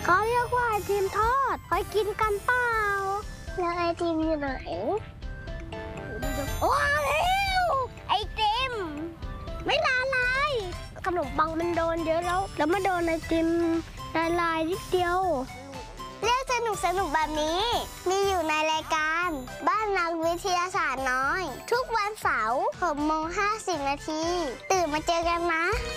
เขาเรียกว่าไอติมทอดเคยกินกันเปล่าแล้วไอติมอยู่ไหนว้าวแล้วไอติมไม่ละลายขนมปังมันโดนเยอะแล้วมาโดนไอติมละลายนิดเดียวเรื่องสนุกแบบนี้มีอยู่ในรายการบ้านนักวิทยาศาสตร์น้อยทุกวันเสาร์6:50 น.ตื่นมาเจอกันนะ